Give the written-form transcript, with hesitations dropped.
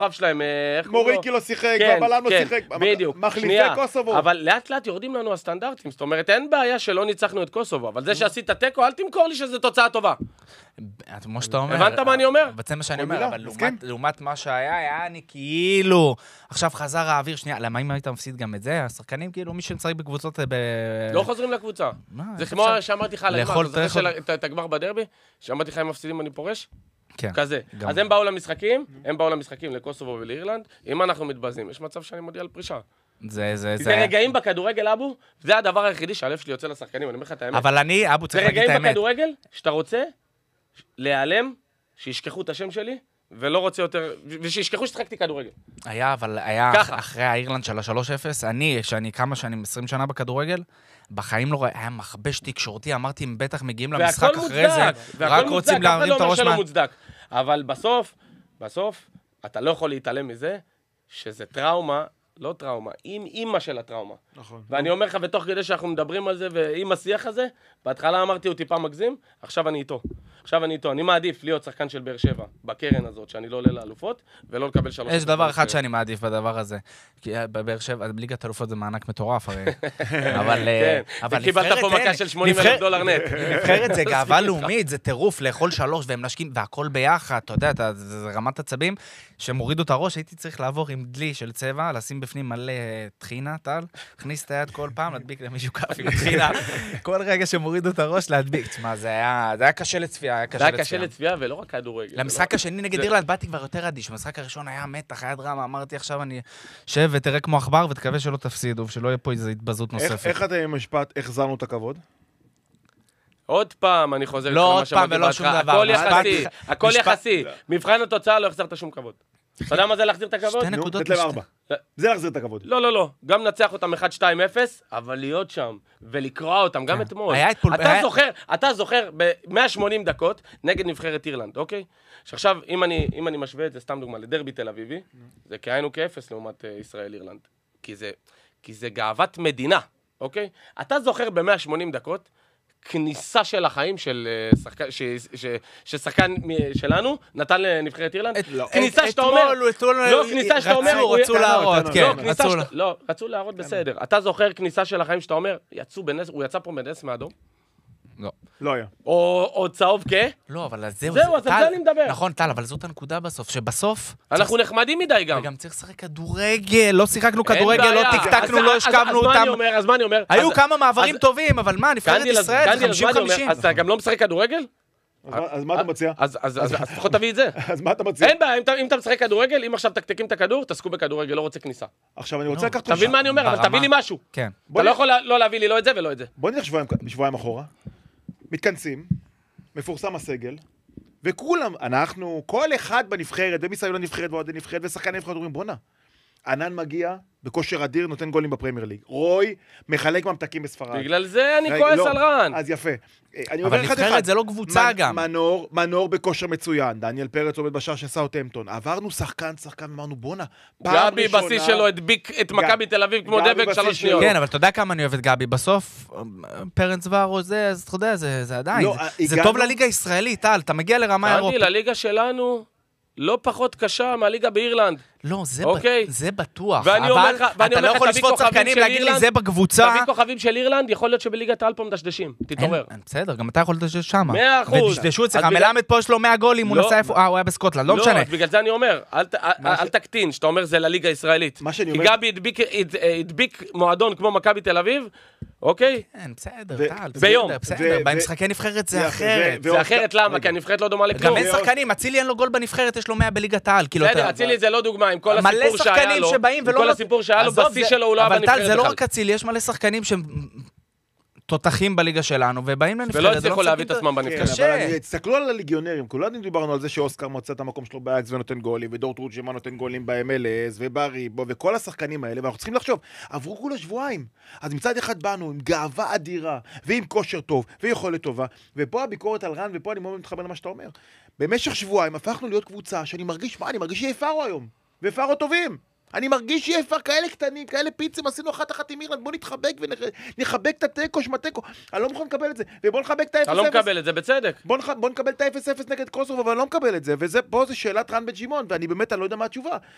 הרב שלהם, מוריקי לא שיחק, והבלם לא שיחק, בדיוק. מחליפי קוסובו. אבל לאט לאט יורדים לנו הסטנדרטים, זאת אומרת, אין בעיה שלא ניצחנו את קוסובו, אבל זה שעשית טקו, אל תמכור לי שזו תוצאה טובה. כמו שאתה אומר. הבנת מה אני אומר? זה מה שאני אומר, אבל לעומת מה שהיה אני כאילו, עכשיו חזר האוויר, שנייה, למה אם היית מפסיד גם את זה? השחקנים כאילו, מי שמשחק בקבוצות לא חוזרים לקבוצה. זה כמו שאמרתי לך, אתה כבר בדרבי, שאמרתי לך אם מפסידים אני פורש? כזה. אז הם באו למשחקים לקוסובו ולאירלנד, אם אנחנו מתבזים, יש מצב שאני מודיע על פרישה. זה רגעים בכדורגל, אבו, זה הדבר היחידי שהלב שלי יוצא לשחקנים, אני אומר לך את האמת. אבל אני, אבו, צריך להגיד את האמת. זה רגעים בכדורגל, שאתה רוצה להיעלם, שישכחו את השם שלי, ולא רוצה יותר, ושישכחו ששחקתי כדורגל. אבל היה אחרי האירלנד של ה-3-0, שאני כמה שנים, 20 שנה בכדורגל, בחיים לא היה מכבש תקשורתי, אמרתי, הם בטח מגיעים למשחק אחרי זה, רק רוצים להרים את הראש אבל בסוף, אתה לא יכול להתעלם מזה, שזה טראומה, לא טראומה, עם אימא של הטראומה. נכון. ואני אומר לך, ותוך כדי שאנחנו מדברים על זה, ועם השיח הזה, בהתחלה אמרתי, הוא טיפה מגזים, עכשיו אני איתו. אני מעדיף להיות שחקן של באר שבע, בקרן הזאת, שאני לא עולה לאלופות, ולא לקבל 3. יש דבר אחד שאני מעדיף בדבר הזה. כי בבאר שבע, ליגת האלופות זה מענק מטורף, הרי. אבל קיבלת פה מכה של $80,000 נט. נבחרת זה גאווה לאומית, זה טירוף לאכול 3, והם נשקים, והכל ביחד, אתה יודע, זה רמת עצבים, שמורידו את הראש, הייתי צריך לעבור עם דלי של צבע, לשים בפנים מלא טחינה, טל, הכניס את היד כל פעם, להדביק למישהו כף עם טחינה, כל רגע שמורידו את הראש, להדביק. תשמע, זה היה קשה לצפייה, זה היה קשה לצפייה, ולא רק כדורגל. למשחק השני נגד אירלנד באתי כבר יותר אדיש, במשחק הראשון היה מתח, היה דרמה, אמרתי עכשיו אני שב ותראה כמו עכבר, ותקווה שלא תפסידו, ושלא יהיה פה איזו התבזות נוספת. איך אתם עם משפט, החזרנו את הכבוד? עוד פעם, אני חוזר לא עוד פעם ולא שום דבר. הכל יחסי. מבחן התוצאה לא החזרת שום כבוד. אתה יודע מה זה להחזיר את הכבוד? 2 נקודות. זה להחזיר את הכבוד. לא. גם נצח אותם 1-2-0, אבל להיות שם ולקרוא אותם גם אתמול. אתה זוכר ב-180 דקות נגד נבחרת אירלנד, אוקיי? שעכשיו, אם אני משווה את זה, סתם דוגמה, לדרבי תל אביבי, זה כאיינו כאפס לעומת ישראל אירלנד. כי זה גאוות מדינה, אוקיי? אתה זוכר ב-180 דקות, כניסה של החיים של ששחקן שלנו נתן לנבחרת אירלנד. כניסה שאתה אומר... לא, כניסה שאתה אומר... רצו להראות, כן. לא, רצו להראות בסדר. אתה זוכר כניסה של החיים שאתה אומר, הוא יצא פה בנס מאדום? לא. לא היה. או צהוב לא, אבל זהו, אז על זה אני מדבר. נכון, טל, אבל זאת הנקודה בסוף, שבסוף... אנחנו נחמדים מדי גם. וגם צריך לשחק כדורגל, לא שיחקנו כדורגל, לא תקתקנו, לא השכבנו אותם. אז מה אני אומר? היו כמה מעברים טובים, אבל מה, נבחרת ישראל, זה 50-50. אז אתה גם לא משחק כדורגל? אז מה אתה מציע? אז לפחות תביא את זה. אז מה אתה מציע? אין בעיה, אם אתה משחק כדורגל, אם עכשיו תקתקים את הכדור, תעסקו בכדורגל, לא רוצה כניסה. עכשיו אני רוצה לקחת... תבין מה אני אומר, אבל תביא לי משהו. כן. אתה לא יכול לא להביא לי לא את זה ולא את זה. בוא נלך שבועיים אחורה. מתכנסים, מפורסם הסגל, וכולם, אנחנו, כל אחד בנבחרת, ומסביב לנבחרת ועוד נבחרת, ושחקן נבחרת אומרים, בונה, ענן מגיע בכושר אדיר, נותן גולים בפרמייר ליג. רוי מחלק ממתקים בספרד. בגלל זה אני כועס על רן. אז יפה. אבל נבחרת זה לא קבוצה גם. מנור בכושר מצוין, דניאל פרץ עומד בשער של סאות'המפטון. עברנו שחקן, אמרנו בונה. גבי בשיא שלו הדביק את מכבי תל אביב כמו דבק 3 שניות. כן, אבל אתה יודע כמה אני אוהב את גבי. בסוף, פרנץ וארו זה, אז אתה יודע, זה עדיין. זה טוב לליגה הישראלית, טל, אתה מגיע לרמה אירופית. לליגה שלנו לא פחות קשה מהליגה באירלנד. לא, זה בטוח. ואני אומר לך, אתה לא יכול לשפוט שחקנים להגיד לי זה בקבוצה. תביא כוכבים של אירלנד, יכול להיות שבליגת האלפם מדשדשים. תתעורר. בסדר, גם אתה יכול לדשדש שם. 100%. ודשדשו אצלך, מלמד פה יש לו 100 גולים, הוא נסע איפה, הוא היה בסקוטלנד, לא משנה. לא, בגלל זה אני אומר, אל תקטין, שאתה אומר זה לליגה הישראלית. כי גבי הדביק מועדון כמו מכבי תל אביב, אוקיי? כן, בסדר, טל. ביום. בסדר, במשחקי נבחרת זה אחרת. זה אחרת, למה? כי הנבחרת לא דומה לכלום. גם אין שחקנים, אצילי אין לו גול בנבחרת, יש לו 100 בליגת העל. בסדר, אצילי זה לא דוגמה, עם כל הסיפור שהיה לו, בשיא שלו הוא לא היה בנבחרת. אבל טל, זה לא רק אצילי, יש מלא שחקנים שהם תותחים בליגה שלנו, ובאים לנבחרת. ולא הצליחו להביא את עצמם בנבחרת. אבל תסתכלו על הליגיונרים, כולנו דיברנו על זה שאוסקר מוצא את המקום שלו באקס ונותן גולים, ודורטרוד שמה נותן גולים ב-MLS, ובריבו, וכל השחקנים האלה, ואנחנו צריכים לחשוב, עברו כולה שבועיים. אז מצד אחד באנו עם גאווה אדירה, ועם כושר טוב, ויכולת טובה, ופה הביקורת על רן, ופה אני מאוד מתחבר למה שאתה אומר. במשך שבועיים הפכנו להיות קבוצה שאני מרגיש שיפרו היום, ופרו טובים. אני מרגיש שיפה, כאלה קטנים, כאלה פיצים, עשינו אחת עם אירלנד, בוא נתחבק ונחבק את התיקו, שמתיקו. אני לא מוכן לקבל את זה, ובוא נחבק את ה-0-0. אתה לא מקבל את זה, בצדק. בוא נקבל את ה-0-0 נגד קוסובו, אבל אני לא מקבל את זה, ופה זה שאלת רן בג'ימון, ואני באמת לא יודע מה התשובה.